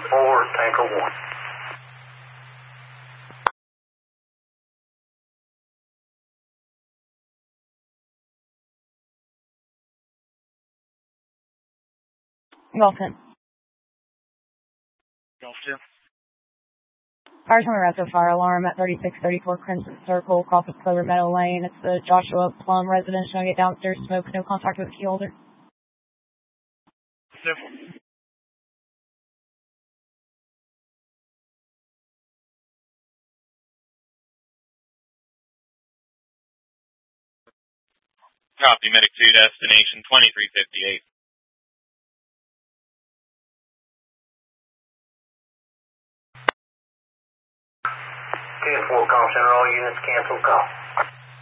4, Tango 1. Golf 10. Golf 2. Fire time arrest or fire alarm at 3634 Crimson Circle, across of Clover Meadow Lane. It's the Joshua Plum residence showing it downstairs smoke, no contact with the key holder. Civil. Copy, Medic 2, destination 2358. 10-4, call center, all units cancel call.